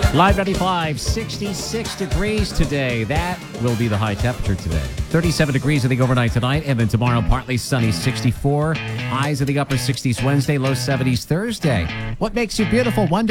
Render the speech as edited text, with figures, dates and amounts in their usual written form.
Live 95, 66 degrees today. That will be the high temperature today. 37 degrees in the overnight tonight, and then tomorrow partly sunny, 64. Highs in the upper 60s Wednesday, low 70s Thursday. What makes you beautiful? Wonder